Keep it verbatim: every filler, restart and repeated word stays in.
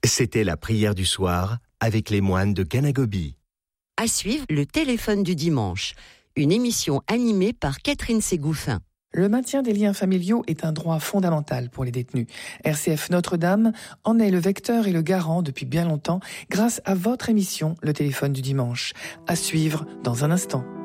C'était la prière du soir avec les moines de Ganagobi. À suivre, le téléphone du dimanche, une émission animée par Catherine Ségouffin. Le maintien des liens familiaux est un droit fondamental pour les détenus. R C F Notre-Dame en est le vecteur et le garant depuis bien longtemps grâce à votre émission Le téléphone du dimanche. À suivre dans un instant.